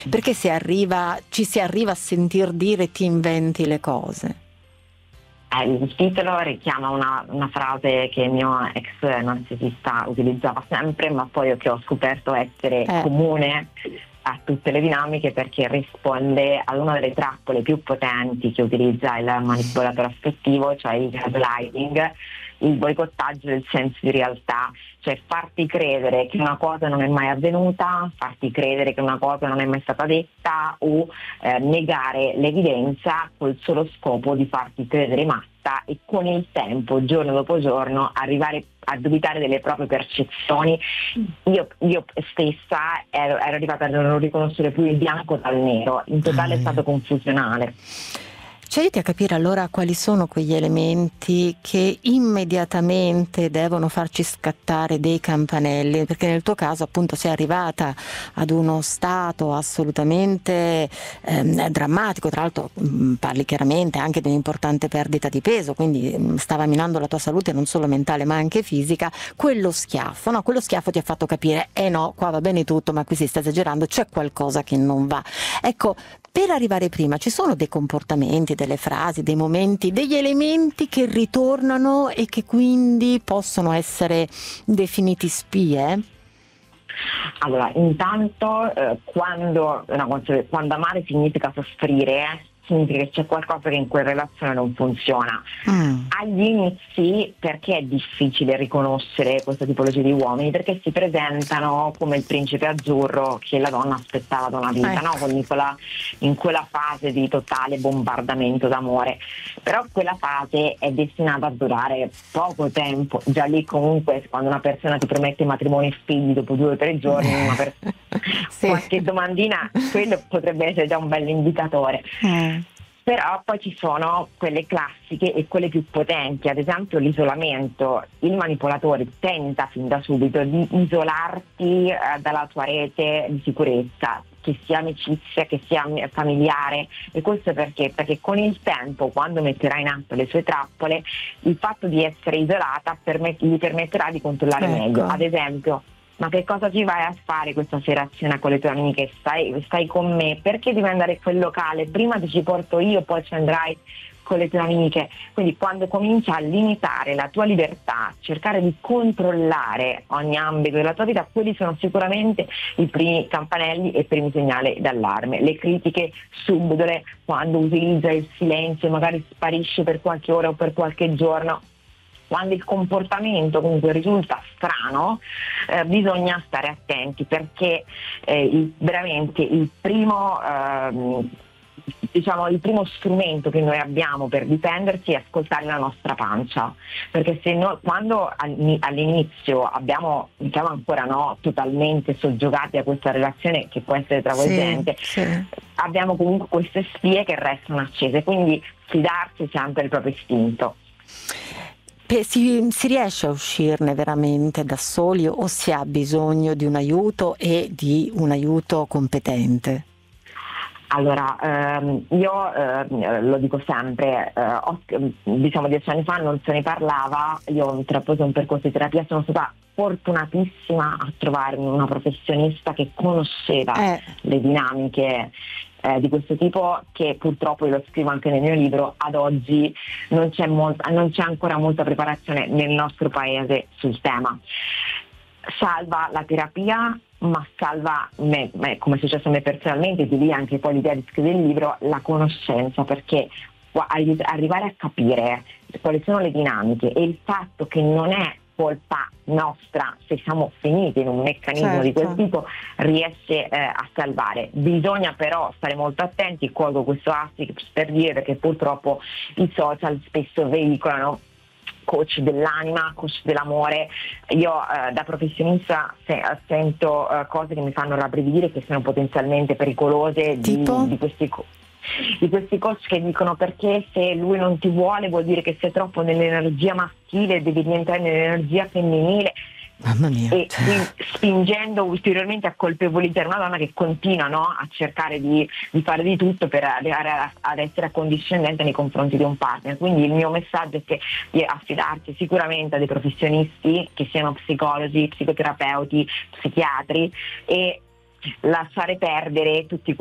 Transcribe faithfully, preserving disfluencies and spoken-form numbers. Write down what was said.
Perché si arriva, ci si arriva a sentir dire ti inventi le cose? Eh, il titolo richiama una, una frase che il mio ex narcisista utilizzava sempre, ma poi che ho scoperto essere Eh. comune a tutte le dinamiche, perché risponde ad una delle trappole più potenti che utilizza il manipolatore affettivo, cioè il gaslighting, il boicottaggio del senso di realtà, cioè farti credere che una cosa non è mai avvenuta, farti credere che una cosa non è mai stata detta o eh, negare l'evidenza col solo scopo di farti credere matta e con il tempo, giorno dopo giorno, arrivare a dubitare delle proprie percezioni. Io, io stessa ero, ero arrivata a non riconoscere più il bianco dal nero, in totale Ah, stato confusionale. Ci aiuti a capire allora quali sono quegli elementi che immediatamente devono farci scattare dei campanelli, perché nel tuo caso appunto sei arrivata ad uno stato assolutamente ehm, drammatico, tra l'altro mh, parli chiaramente anche di un'importante perdita di peso, quindi mh, stava minando la tua salute non solo mentale ma anche fisica. Quello schiaffo, no? Quello schiaffo ti ha fatto capire, eh no, qua va bene tutto, ma qui si sta esagerando, c'è qualcosa che non va. Ecco, per arrivare prima ci sono dei comportamenti, delle frasi, dei momenti, degli elementi che ritornano e che quindi possono essere definiti spie? Allora, intanto eh, quando, no, quando amare significa soffrire, significa che c'è qualcosa che in quella relazione non funziona. Mm. Agli inizi, perché è difficile riconoscere questa tipologia di uomini? Perché si presentano come il principe azzurro che la donna aspettava da una vita, Ecco. no? Quindi quella, in quella fase di totale bombardamento d'amore. Però quella fase è destinata a durare poco tempo. Già lì comunque quando una persona ti promette matrimonio e figli dopo due o tre giorni, una per... Sì. qualche domandina, quello potrebbe essere già un bel indicatore. Mm. Però poi ci sono quelle classiche e quelle più potenti, ad esempio l'isolamento. Il manipolatore tenta fin da subito di isolarti eh, dalla tua rete di sicurezza, che sia amicizia, che sia familiare. E questo perché? Perché con il tempo, quando metterà in atto le sue trappole, il fatto di essere isolata permet- gli permetterà di controllare Ecco. meglio. Ad esempio, ma che cosa ci vai a fare questa sera a cena con le tue amiche? Stai, stai con me? Perché devi andare in quel locale? Prima ti ci porto io, poi ci andrai con le tue amiche. Quindi quando comincia a limitare la tua libertà, cercare di controllare ogni ambito della tua vita, quelli sono sicuramente i primi campanelli e i primi segnali d'allarme. Le critiche subdole, quando utilizza il silenzio, magari sparisce per qualche ora o per qualche giorno. Quando il comportamento comunque risulta strano, eh, bisogna stare attenti, perché eh, il, veramente il primo, eh, diciamo, il primo strumento che noi abbiamo per difendersi è ascoltare la nostra pancia, perché se noi, quando all'inizio abbiamo, diciamo ancora no, totalmente soggiogati a questa relazione che può essere travolgente, Sì, sì. abbiamo comunque queste spie che restano accese, quindi fidarsi sempre del proprio istinto. Si, si riesce a uscirne veramente da soli o si ha bisogno di un aiuto e di un aiuto competente? Allora, ehm, io eh, lo dico sempre, eh, ho, diciamo dieci anni fa non se ne parlava, io ho intrapreso un percorso di terapia, sono stata fortunatissima a trovarmi una professionista che conosceva Eh. le dinamiche eh, di questo tipo, che purtroppo, io lo scrivo anche nel mio libro, ad oggi non c'è, molta, non c'è ancora molta preparazione nel nostro paese sul tema. Salva la terapia, ma salva me, me, come è successo a me personalmente, di lì anche poi l'idea di scrivere il libro, la conoscenza, perché arrivare a capire quali sono le dinamiche e il fatto che non è colpa nostra se siamo finiti in un meccanismo Certo. di quel tipo, riesce eh, a salvare. Bisogna però stare molto attenti, colgo questo assist per dire, perché purtroppo i social spesso veicolano coach dell'anima, coach dell'amore. Io eh, da professionista se, sento eh, cose che mi fanno rabbrividire, che sono potenzialmente pericolose, di, Tipo? di questi co- di questi coach che dicono perché se lui non ti vuole vuol dire che sei troppo nell'energia maschile, devi rientrare nell'energia femminile. Mamma mia. E quindi spingendo ulteriormente a colpevolizzare una donna che continua, no, a cercare di, di fare di tutto per arrivare a, ad essere accondiscendente nei confronti di un partner. Quindi il mio messaggio è che di affidarsi sicuramente a dei professionisti, che siano psicologi, psicoterapeuti, psichiatri, e lasciare perdere tutti